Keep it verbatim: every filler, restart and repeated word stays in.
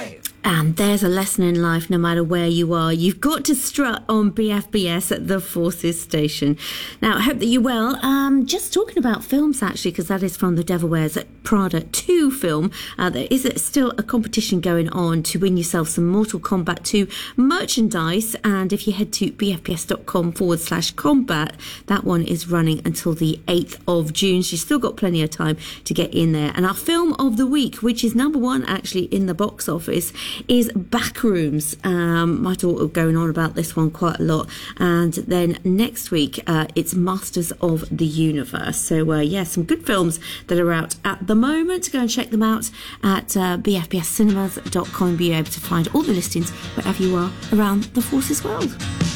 five. And there's a lesson in life, no matter where you are. You've got to strut on B F B S at the Forces Station. Now, I hope that you're well. Um, just talking about films, actually, because that is from the Devil Wears Prada two film. Uh, there is still a competition going on to win yourself some Mortal Kombat two merchandise. And if you head to bfbs.com forward slash combat, that one is running until the eighth of June. So you've still got plenty of time to get in there. And our film of the week, which is number one, actually, in the box office, is Backrooms. Um, my daughter going on about this one quite a lot. And then next week, uh, it's Masters of the Universe. So, uh, yeah, some good films that are out at the moment. Go and check them out at uh, b f b s cinemas dot com. Be able to find all the listings wherever you are around the Forces world.